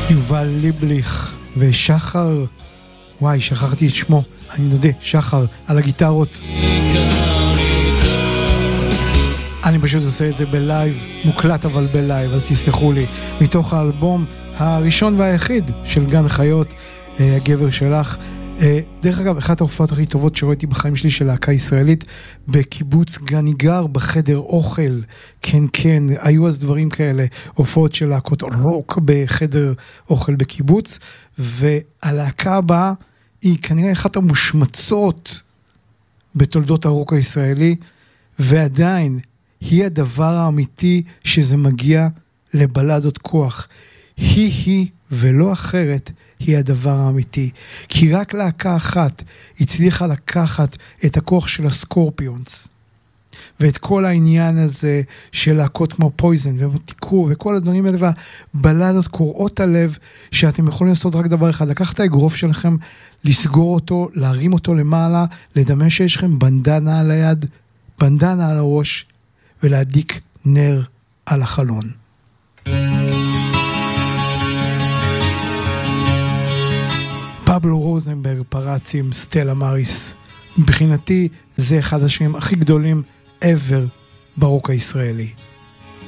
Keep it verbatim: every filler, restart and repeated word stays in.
יובל ליבליך ושחר, וואי, שכחתי את שמו, אני מודה, שחר, על הגיטרות. אני פשוט עושה את זה בלייב, מוקלט אבל בלייב, אז תסלחו לי. מתוך האלבום הראשון והיחיד של גן חיות, הגבר שלך. דרך אגב, אחת ההופעות הכי טובות שראיתי בחיים שלי של להקה ישראלית, בקיבוץ גניגר, בחדר אוכל. כן, כן, היו אז דברים כאלה, הופעות של להקות רוק בחדר אוכל בקיבוץ, והלהקה הבאה היא כנראה אחת המושמצות בתולדות הרוק הישראלי, ועדיין היא הדבר האמיתי שזה מגיע לבלדות כוח. היא-היא ולא אחרת היא הדבר האמיתי. כי רק להקה אחת הצליחה לקחת את הכוח של הסקורפיונס, ואת כל העניין הזה של להקות כמו פויזן ומותיקור וכל הדברים האלה, והבלדות קוראות הלב, שאתם יכולים לעשות רק דבר אחד, לקחת את האגרוף שלכם, לסגור אותו, להרים אותו למעלה, לדמה שיש לכם בנדנה על היד, בנדנה על הראש, ולהדיק נר על החלון. פבלו רוזנברג פרץ עם סטלה מריס. מבחינתי זה אחד השירים הכי גדולים ever ברוק הישראלי.